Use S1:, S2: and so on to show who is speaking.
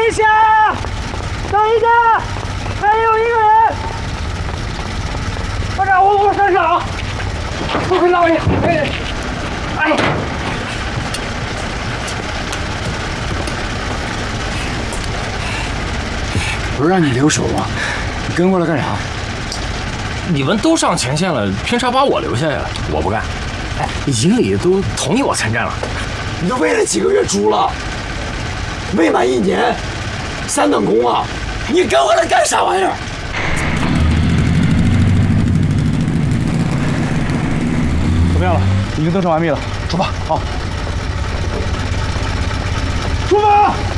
S1: 一下，等一下，还有一个人。班长，我身上，不会老爷，哎。
S2: 不是让你留守吗？你跟过来干啥？
S3: 你们都上前线了，凭啥把我留下呀？我不干。哎，营里都同意我参战了。
S2: 你都喂了几个月猪了，未满1年，3等功啊！你跟我来干啥玩意儿？
S4: 怎么样了？已经登上完毕了。出发，好。出发。